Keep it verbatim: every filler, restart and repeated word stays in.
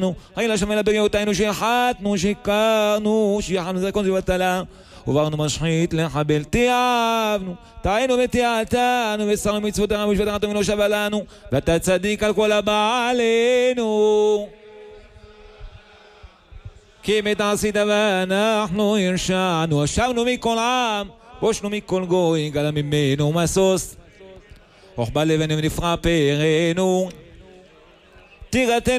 חיילה שמלה בריאותינו שחטנו, שיקרנו, שיחנו זקון ובטלה, וברנו משחית לחבל, תיעבנו, טעינו ותיעתנו, וסרנו מצוותינו ושבתנו לא שווה לנו, ואתה צדיק על כל הבא עלינו. כי בטח עשית ואנחנו הרשענו, אשרנו מכל עם, בושנו מכל גוי, גלה ממנו מסוס, רוחבה לבנו ונפרע פרנו, תירתנו